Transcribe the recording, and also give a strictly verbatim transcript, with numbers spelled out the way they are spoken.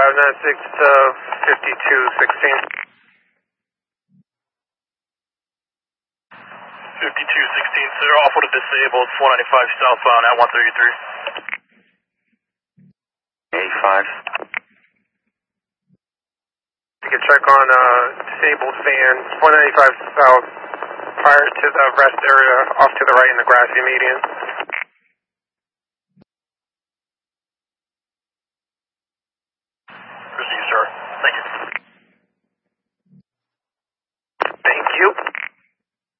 five nine six to fifty-two sixteen. fifty-two sixteen, sir. Awful to disabled, four ninety-five southbound at one thirty-three. eighty-five. You can check on uh, disabled fan, one ninety-five south, prior to the rest area, off to the right in the grassy median.